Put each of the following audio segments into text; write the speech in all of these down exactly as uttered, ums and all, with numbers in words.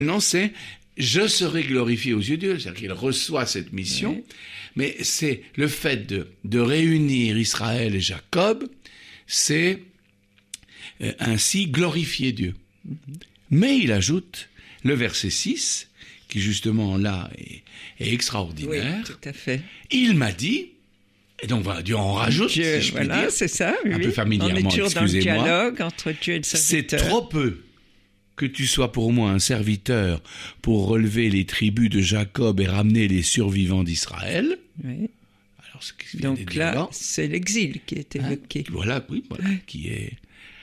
Non, c'est « je serai glorifié aux yeux de Dieu », c'est-à-dire qu'il reçoit cette mission, oui. Mais c'est le fait de, de réunir Israël et Jacob, c'est euh, ainsi glorifier Dieu. Mm-hmm. Mais il ajoute le verset six, qui justement là est, est extraordinaire. Oui, tout à fait. Il m'a dit, et donc voilà, Dieu en rajoute, Dieu, si je voilà, puis dire, c'est ça, oui, un peu familièrement, on est toujours dans le excusez-moi. dialogue entre Dieu et le serviteur. C'est trop peu que tu sois pour moi un serviteur pour relever les tribus de Jacob et ramener les survivants d'Israël. Oui. Alors, ce qui vient donc là, là, c'est l'exil qui est évoqué. Hein? Voilà, oui, voilà, oui. Qui est...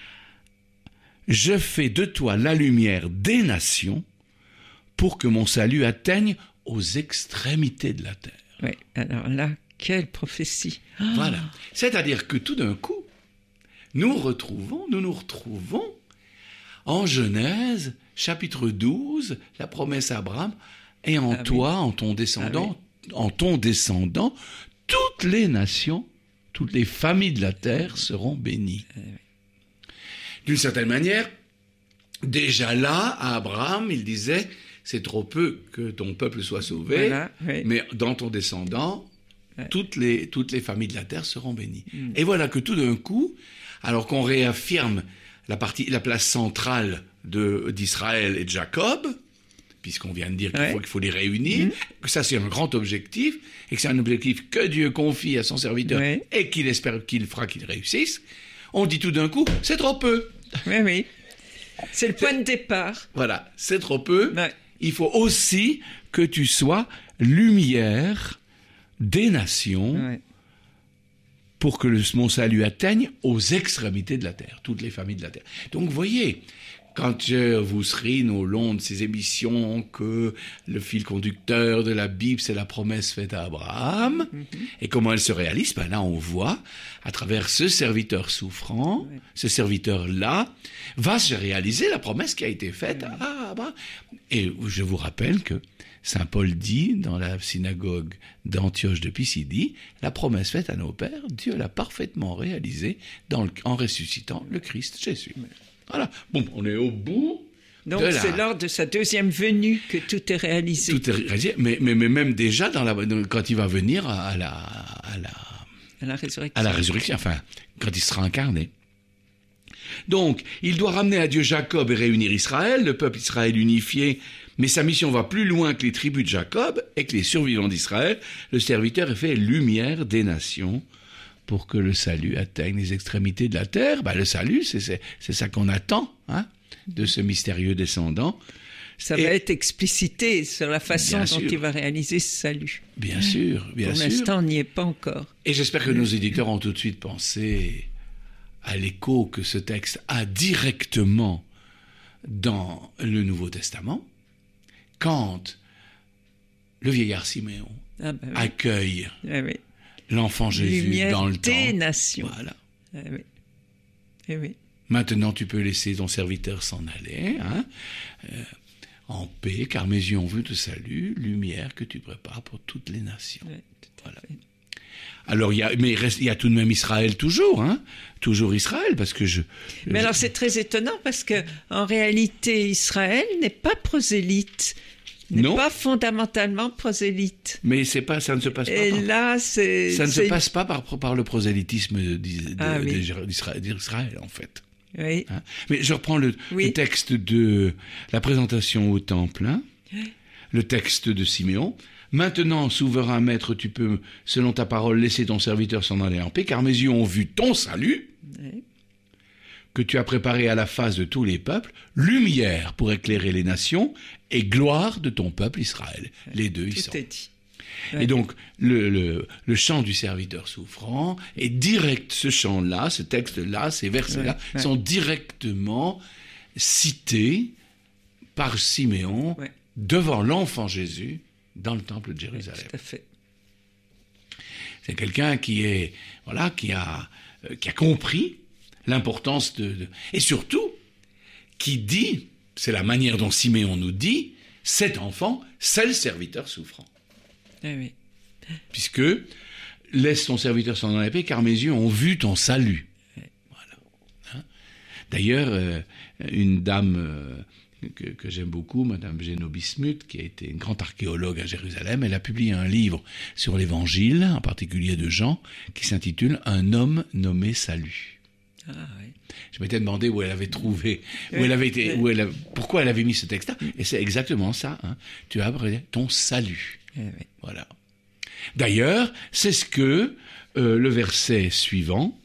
Je fais de toi la lumière des nations pour que mon salut atteigne aux extrémités de la terre. Oui, alors là, quelle prophétie. Voilà. C'est-à-dire que tout d'un coup, nous retrouvons, nous nous retrouvons en Genèse, chapitre douze, la promesse à Abraham, et en ah, toi, oui. en ton descendant, ah, oui. en ton descendant, toutes les nations, toutes les familles de la terre seront bénies. Ah, oui. D'une certaine manière, déjà là, à Abraham, il disait, c'est trop peu que ton peuple soit sauvé, voilà, oui. mais dans ton descendant, oui. toutes, les, toutes les familles de la terre seront bénies. Mm. Et voilà que tout d'un coup, alors qu'on réaffirme la partie, la place centrale de, d'Israël et de Jacob, puisqu'on vient de dire qu'il, ouais. faut, qu'il faut les réunir, mmh. que ça c'est un grand objectif, et que c'est un objectif que Dieu confie à son serviteur, ouais. et qu'il espère qu'il fera qu'il réussisse, on dit tout d'un coup, c'est trop peu. Oui, oui. C'est le point de départ. Voilà, c'est trop peu. Ouais. Il faut aussi que tu sois lumière des nations, ouais. pour que le, mon salut atteigne aux extrémités de la terre, toutes les familles de la terre. Donc, vous voyez, quand je vous serine au long de ces émissions que le fil conducteur de la Bible, c'est la promesse faite à Abraham, mm-hmm. et comment elle se réalise, ben là, on voit, à travers ce serviteur souffrant, oui. ce serviteur-là, va se réaliser la promesse qui a été faite oui. à Abraham. Et je vous rappelle que Saint Paul dit, dans la synagogue d'Antioche de Pisidie, la promesse faite à nos pères, Dieu l'a parfaitement réalisée dans le, en ressuscitant le Christ Jésus. Voilà. Bon, on est au bout. Donc, de c'est la... lors de sa deuxième venue que tout est réalisé. Tout est réalisé, mais, mais, mais même déjà, dans la, quand il va venir à la, à la, à la résurrection. À la résurrection, enfin, quand il sera incarné. Donc, il doit ramener à Dieu Jacob et réunir Israël, le peuple Israël unifié, mais sa mission va plus loin que les tribus de Jacob et que les survivants d'Israël. Le serviteur est fait lumière des nations pour que le salut atteigne les extrémités de la terre. Ben, le salut, c'est, c'est, c'est ça qu'on attend, hein, de ce mystérieux descendant. Ça et, va être explicité sur la façon dont sûr. il va réaliser ce salut. Bien sûr, bien Pour sûr. Pour l'instant, on n'y est pas encore. Et j'espère que nos éditeurs ont tout de suite pensé à l'écho que ce texte a directement dans le Nouveau Testament, quand le vieillard Siméon ah ben oui. accueille ah oui. l'enfant Jésus Lumière dans le des temple. des nations. Voilà. Ah oui. Eh oui. Maintenant, tu peux laisser ton serviteur s'en aller, hein, euh, en paix, car mes yeux ont vu te salut, lumière que tu prépares pour toutes les nations. Oui, tout à voilà. fait. Alors, il y a, mais il, reste, il y a tout de même Israël toujours, hein, toujours Israël, parce que je... Mais je... alors, c'est très étonnant, parce que en réalité, Israël n'est pas prosélyte, n'est non. pas fondamentalement prosélyte. Mais c'est pas, ça ne se passe pas. Et par, là, c'est... Ça ne c'est... se passe pas par, par le prosélytisme de, de, ah, de, oui. d'Israël, d'Israël, en fait. Oui. Hein? Mais je reprends le, oui. le texte de la présentation au temple, hein, oui. le texte de Siméon. Maintenant, souverain maître, tu peux, selon ta parole, laisser ton serviteur s'en aller en paix, car mes yeux ont vu ton salut, oui. que tu as préparé à la face de tous les peuples, lumière pour éclairer les nations et gloire de ton peuple Israël. Oui. Les deux, Tout ils sont. est dit. Ouais. Et donc, le, le, le chant du serviteur souffrant est direct, ce chant-là, ce texte-là, ces versets-là, ouais, ouais. sont directement cités par Siméon ouais. devant l'enfant Jésus dans le temple de Jérusalem. Ouais, tout à fait. C'est quelqu'un qui est, voilà, qui a, euh, qui a compris l'importance de, de... Et surtout, qui dit, c'est la manière dont Siméon nous dit, cet enfant, c'est le serviteur souffrant. Oui, oui. Puisque laisse ton serviteur s'en aller en paix, car mes yeux ont vu ton salut. Oui. Voilà. Hein? D'ailleurs, euh, une dame euh, que, que j'aime beaucoup, Madame Geno Bismuth, qui a été une grande archéologue à Jérusalem. Elle a publié un livre sur l'Évangile, en particulier de Jean, qui s'intitule « Un homme nommé Salut ». Ah, oui. Je m'étais demandé où elle avait trouvé, où oui, elle avait été, oui. où elle a, pourquoi elle avait mis ce texte-là. Et c'est exactement ça. Hein. Tu as ton salut. Oui, oui. Voilà. D'ailleurs, c'est ce que euh, le verset suivant,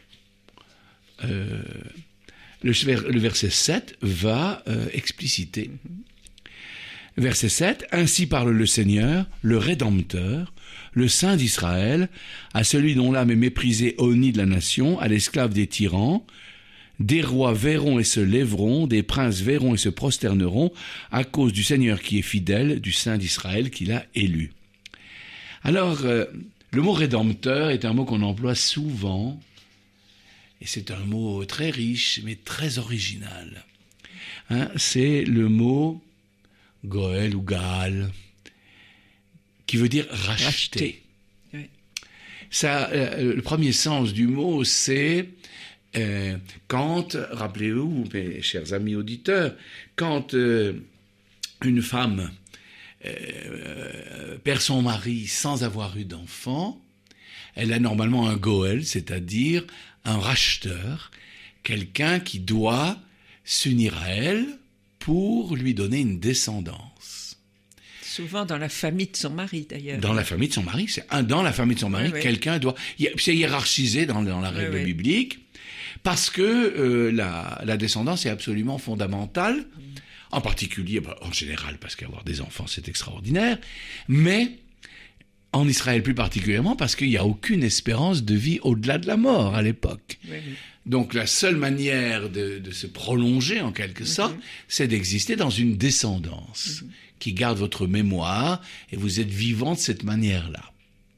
euh, le, le verset sept, va euh, expliciter. Mm-hmm. Verset sept, « Ainsi parle le Seigneur, le Rédempteur, le Saint d'Israël, à celui dont l'âme est méprisée au nid de la nation, à l'esclave des tyrans. Des rois verront et se lèveront, des princes verront et se prosterneront, à cause du Seigneur qui est fidèle, du Saint d'Israël qu'il a élu. » Alors, euh, le mot « rédempteur » est un mot qu'on emploie souvent, et c'est un mot très riche, mais très original. Hein, c'est le mot « Goël » ou « Gaal », qui veut dire « racheter ». Racheter. Oui. Ça, euh, le premier sens du mot, c'est euh, quand, rappelez-vous, mes chers amis auditeurs, quand euh, une femme euh, perd son mari sans avoir eu d'enfant, elle a normalement un goël, c'est-à-dire un racheteur, quelqu'un qui doit s'unir à elle pour lui donner une descendance. Souvent dans la famille de son mari, d'ailleurs. Dans la famille de son mari, c'est un dans la famille de son mari, oui, quelqu'un oui. doit. C'est hiérarchisé dans, dans la règle oui, biblique, oui. parce que euh, la, la descendance est absolument fondamentale, mm. en particulier, en général, parce qu'avoir des enfants c'est extraordinaire, mais en Israël plus particulièrement parce qu'il n'y a aucune espérance de vie au-delà de la mort à l'époque. Oui, oui. Donc la seule manière de, de se prolonger en quelque sorte, mm-hmm. c'est d'exister dans une descendance. Mm-hmm. qui garde votre mémoire, et vous êtes vivant de cette manière-là.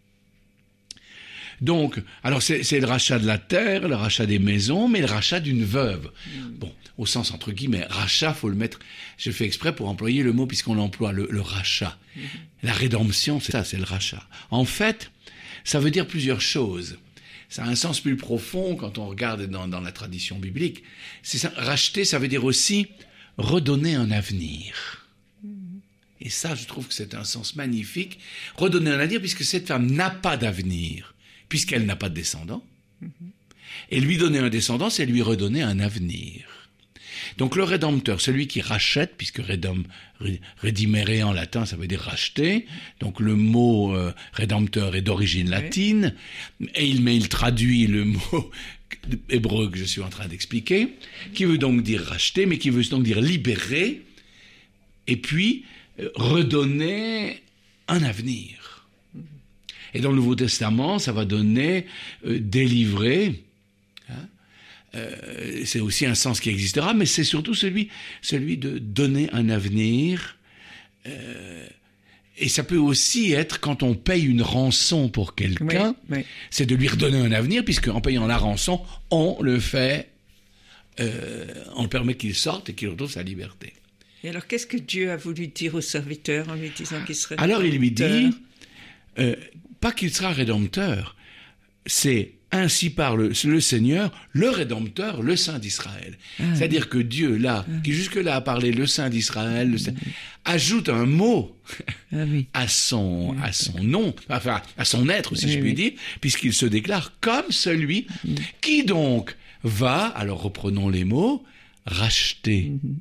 Donc, alors c'est, c'est le rachat de la terre, le rachat des maisons, mais le rachat d'une veuve. Mmh. Bon, au sens entre guillemets, rachat, faut le mettre, je fais exprès pour employer le mot, puisqu'on l'emploie, le, le rachat. Mmh. La rédemption, c'est ça, c'est le rachat. En fait, ça veut dire plusieurs choses. Ça a un sens plus profond quand on regarde dans, dans la tradition biblique. C'est ça, racheter, ça veut dire aussi redonner un avenir. Et ça, je trouve que c'est un sens magnifique. Redonner un avenir, puisque cette femme n'a pas d'avenir, puisqu'elle n'a pas de descendant. Mm-hmm. Et lui donner un descendant, c'est lui redonner un avenir. Donc le rédempteur, celui qui rachète, puisque redom, redimere en latin, ça veut dire racheter. Donc le mot euh, rédempteur est d'origine latine. Oui. Et il, mais il traduit le mot hébreu que je suis en train d'expliquer, qui veut donc dire racheter, mais qui veut donc dire libérer. Et puis, redonner un avenir. Et dans le Nouveau Testament, ça va donner euh, délivrer. Hein, euh, c'est aussi un sens qui existera, mais c'est surtout celui, celui de donner un avenir. Euh, et ça peut aussi être quand on paye une rançon pour quelqu'un, oui, oui. c'est de lui redonner un avenir, puisque en payant la rançon, on le fait, euh, on le permet qu'il sorte et qu'il retrouve sa liberté. Et alors, qu'est-ce que Dieu a voulu dire au serviteur en lui disant qu'il serait alors, rédempteur? Il lui dit, euh, pas qu'il sera rédempteur, c'est ainsi parle le Seigneur, le Rédempteur, le Saint d'Israël. Ah, c'est-à-dire oui. que Dieu, là, ah, qui jusque-là a parlé le Saint d'Israël, le Saint, oui. ajoute un mot ah, oui. à son, à son nom, enfin, à son être, si oui, je puis oui. dire, puisqu'il se déclare comme celui oui. qui donc va, alors reprenons les mots, racheter mm-hmm.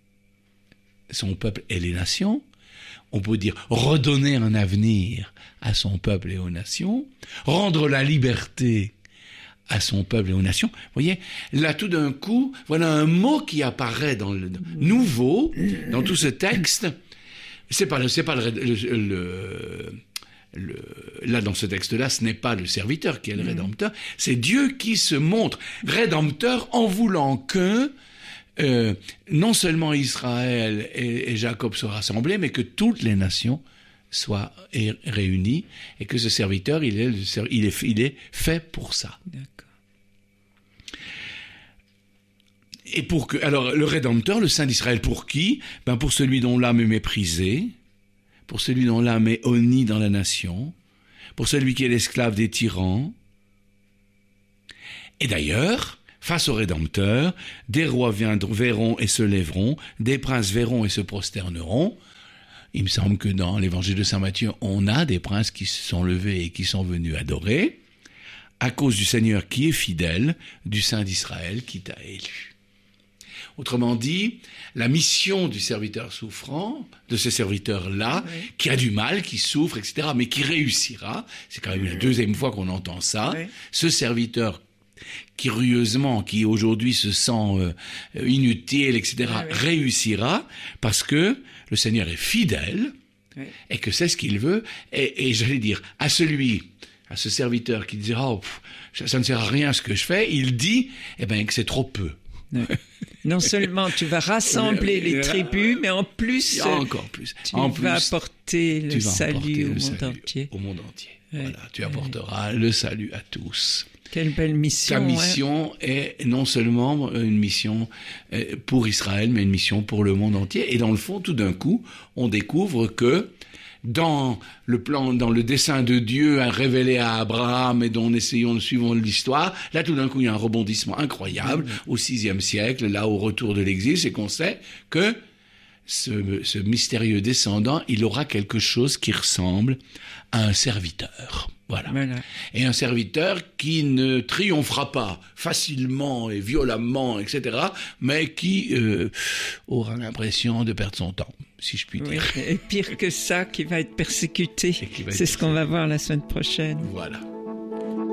son peuple et les nations, on peut dire redonner un avenir à son peuple et aux nations, rendre la liberté à son peuple et aux nations. Vous voyez, là tout d'un coup, voilà un mot qui apparaît dans le nouveau, dans tout ce texte. C'est pas le, c'est pas le, le, le, le là dans ce texte-là, ce n'est pas le serviteur qui est le rédempteur, c'est Dieu qui se montre rédempteur en voulant que Euh, non seulement Israël et, et Jacob soient rassemblés, mais que toutes les nations soient é- réunies et que ce serviteur, il est, il est, il est fait pour ça. D'accord. Et pour que, alors, le Rédempteur, le Saint d'Israël, pour qui? Ben, pour celui dont l'âme est méprisée, pour celui dont l'âme est honnie dans la nation, pour celui qui est l'esclave des tyrans. Et d'ailleurs, face au Rédempteur, des rois viendront, verront et se lèveront, des princes verront et se prosterneront. Il me semble que dans l'évangile de saint Matthieu, on a des princes qui se sont levés et qui sont venus adorer, à cause du Seigneur qui est fidèle, du Saint d'Israël qui t'a élu. Autrement dit, la mission du serviteur souffrant, de ce serviteur-là, oui. qui a du mal, qui souffre, et cetera, mais qui réussira, c'est quand même la deuxième fois qu'on entend ça, oui. ce serviteur curieusement, qui aujourd'hui se sent euh, inutile, et cetera, oui, oui. réussira parce que le Seigneur est fidèle oui. et que c'est ce qu'il veut. Et, et j'allais dire, à celui, à ce serviteur qui dira oh, pff, ça, ça ne sert à rien ce que je fais, il dit eh ben, que c'est trop peu. Non seulement tu vas rassembler les tribus, mais en plus, encore plus. tu en vas plus, apporter le salut apporter au le monde salut entier. Au monde entier. Ouais. Voilà, tu apporteras ouais. le salut à tous. Quelle belle mission. Ta mission ouais. est non seulement une mission pour Israël, mais une mission pour le monde entier. Et dans le fond, tout d'un coup, on découvre que dans le plan, dans le dessein de Dieu révélé à Abraham et dont essayons de suivre l'histoire, là tout d'un coup il y a un rebondissement incroyable mmh. au sixième siècle, là au retour de l'exil, c'est qu'on sait que ce, ce mystérieux descendant, il aura quelque chose qui ressemble à un serviteur. Voilà. voilà. Et un serviteur qui ne triomphera pas facilement et violemment, et cetera, mais qui euh, aura l'impression de perdre son temps, si je puis dire. Oui, et pire que ça, qui va être persécuté. C'est ce qu'on va voir la semaine prochaine. Voilà.